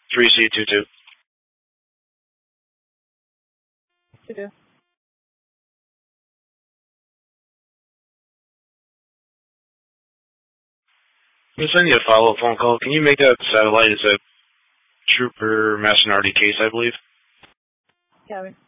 3C22. 22. I'm going to send you a follow-up phone call. Can you make that satellite? It's a Trooper Masternardi case, I believe. Yeah.